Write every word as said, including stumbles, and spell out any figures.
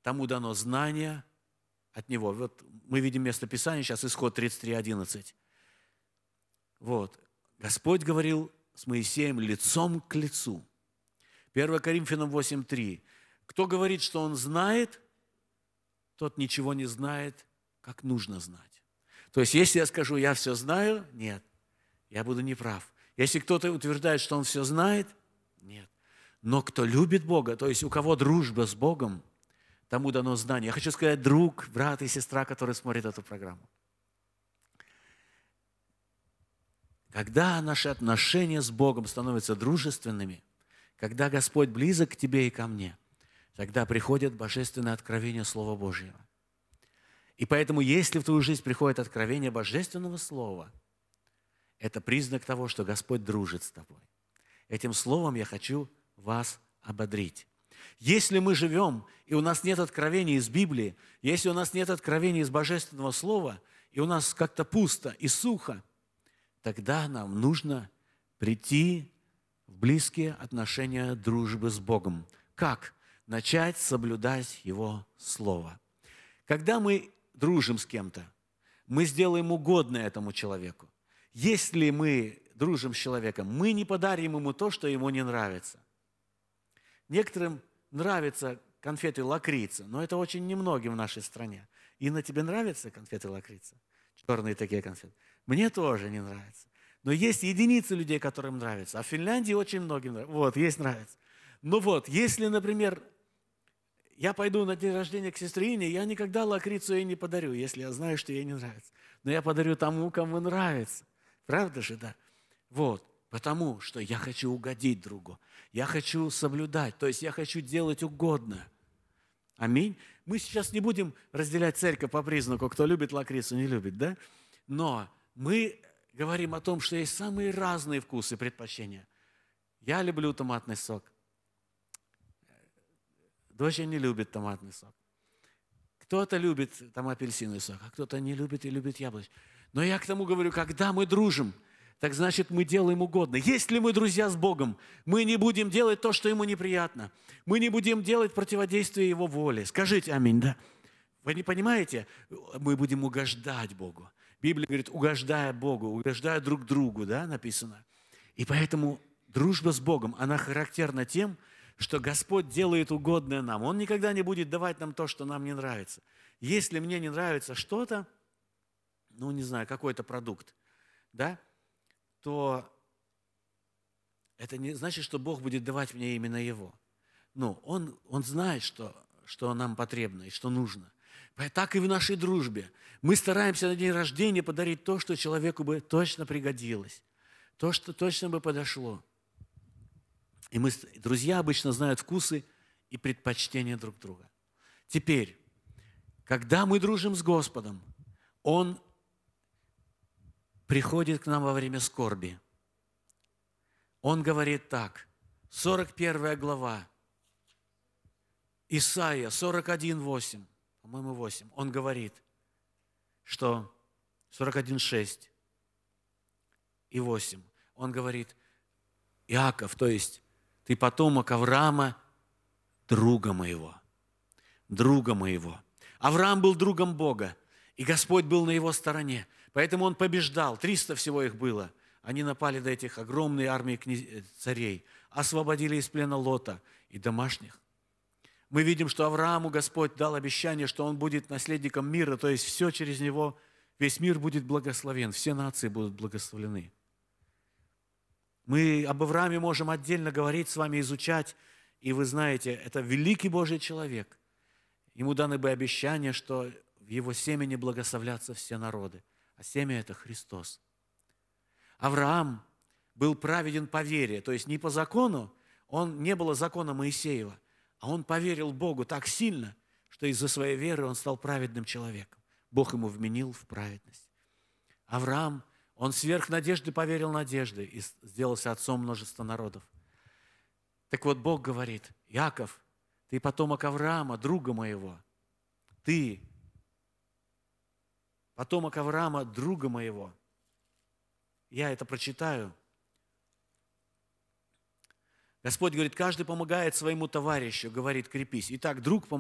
тому дано знание от Него. Вот мы видим место Писания, сейчас Исход тридцать три одиннадцать. Вот. Господь говорил с Моисеем лицом к лицу. первое Коринфянам восемь три. Кто говорит, что он знает, тот ничего не знает, как нужно знать. То есть, если я скажу, я все знаю, нет, я буду неправ. Если кто-то утверждает, что он все знает, нет. Но кто любит Бога, то есть у кого дружба с Богом, тому дано знание. Я хочу сказать, друг, брат и сестра, которые смотрят эту программу. Когда наши отношения с Богом становятся дружественными, когда Господь близок к тебе и ко мне, тогда приходит божественное откровение Слова Божьего. И поэтому, если в твою жизнь приходит откровение Божественного Слова, это признак того, что Господь дружит с тобой. Этим словом я хочу вас ободрить. Если мы живем, и у нас нет откровений из Библии, если у нас нет откровений из Божественного Слова, и у нас как-то пусто и сухо, тогда нам нужно прийти в близкие отношения дружбы с Богом. Как? Начать соблюдать Его Слово. Когда мы дружим с кем-то, мы сделаем угодное этому человеку. Если мы дружим с человеком, мы не подарим ему то, что ему не нравится. Некоторым нравятся конфеты лакрица, но это очень немногим в нашей стране. Инна, тебе нравятся конфеты лакрица? Черные такие конфеты. Мне тоже не нравятся. Но есть единицы людей, которым нравится. А в Финляндии очень многим нравится. Вот, есть нравится. Ну вот, если, например, я пойду на день рождения к сестре Ине, я никогда лакрицу ей не подарю, если я знаю, что ей не нравится. Но я подарю тому, кому нравится. Правда же, да? Вот. Потому что я хочу угодить другу. Я хочу соблюдать. То есть я хочу делать угодно. Аминь. Мы сейчас не будем разделять церковь по признаку, кто любит лакрицу, не любит, да? Но мы говорим о том, что есть самые разные вкусы и предпочтения. Я люблю томатный сок. Дочь не любит томатный сок. Кто-то любит там апельсиновый сок, а кто-то не любит и любит яблочный. Но я к тому говорю, когда мы дружим, так значит, мы делаем угодно. Если мы друзья с Богом, мы не будем делать то, что Ему неприятно. Мы не будем делать противодействие Его воле. Скажите аминь, да? Вы не понимаете? Мы будем угождать Богу. Библия говорит, угождая Богу, угождая друг другу, да, написано. И поэтому дружба с Богом, она характерна тем, что Господь делает угодное нам. Он никогда не будет давать нам то, что нам не нравится. Если мне не нравится что-то, ну, не знаю, какой-то продукт, да, то это не значит, что Бог будет давать мне именно его. Ну, Он, он знает, что, что нам потребно и что нужно. Так и в нашей дружбе. Мы стараемся на день рождения подарить то, что человеку бы точно пригодилось, то, что точно бы подошло. И мы, друзья обычно знают вкусы и предпочтения друг друга. Теперь, когда мы дружим с Господом, Он приходит к нам во время скорби. Он говорит так, сорок первая глава, Исайя сорок один восемь, по-моему, восемь, он говорит, что сорок один шесть и восемь, он говорит, Иаков, то есть ты потомок Авраама, друга моего, друга моего. Авраам был другом Бога, и Господь был на его стороне. Поэтому он побеждал. триста всего их было. Они напали на этих огромные армии княз... царей, освободили из плена Лота и домашних. Мы видим, что Аврааму Господь дал обещание, что он будет наследником мира, то есть все через него, весь мир будет благословен, все нации будут благословлены. Мы об Аврааме можем отдельно говорить с вами, изучать, и вы знаете, это великий Божий человек. Ему даны бы обещания, что в его семени благословлятся все народы. А семя – это Христос. Авраам был праведен по вере, то есть не по закону, он, не было закона Моисеева, а он поверил Богу так сильно, что из-за своей веры он стал праведным человеком. Бог ему вменил в праведность. Авраам, он сверх надежды поверил надежды и сделался отцом множества народов. Так вот, Бог говорит, Иаков, ты потомок Авраама, друга моего. Ты потомок Авраама, друга моего. Я это прочитаю. Господь говорит, каждый помогает своему товарищу, говорит, крепись. Итак, друг помогает.